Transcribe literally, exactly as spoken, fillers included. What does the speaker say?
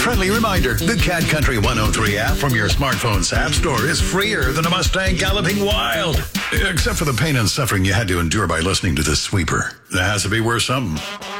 friendly reminder, the Cat Country one oh three app from your smartphone's app store is freer than a Mustang galloping wild. Except for the pain and suffering you had to endure by listening to this sweeper. That has to be worth something.